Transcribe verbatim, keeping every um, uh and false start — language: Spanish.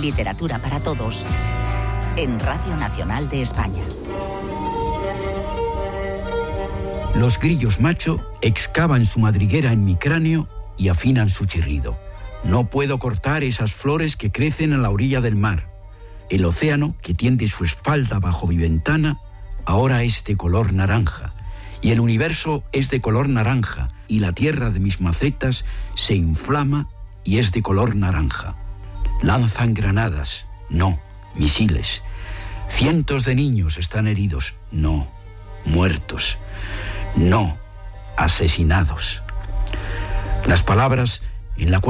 Literatura para todos en Radio Nacional de España. Los grillos macho excavan su madriguera en mi cráneo y afinan su chirrido. No puedo cortar esas flores que crecen a la orilla del mar. El océano, que tiende su espalda bajo mi ventana, ahora es de color naranja. Y el universo es de color naranja, y la tierra de mis macetas se inflama y es de color naranja. Lanzan granadas, no, misiles. Cientos de niños están heridos, no, muertos, no, asesinados. Las palabras en la